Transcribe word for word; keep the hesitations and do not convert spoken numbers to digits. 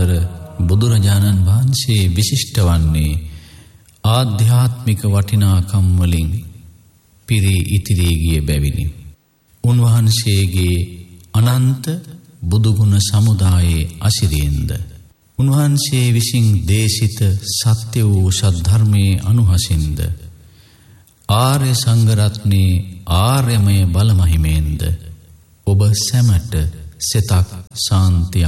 අතර බුදුරජාණන් වහන්සේ විශිෂ්ට වන්නේ ආධ්‍යාත්මික වටිනාකම් වලින් පිරී ඉතිරී ගිය බැවිනි. උන්වහන්සේගේ අනන්ත බුදුගුණ සමුදායේ අසිරියෙන්ද උන්වහන්සේ විසින් දේශිත සත්‍ය වූ සද්ධර්මයේ අනුහසින්ද ආර්ය සංඝරත්නයේ ආර්යමය බලමහිමෙන්ද ඔබ සැමට සෙතක් ශාන්තිය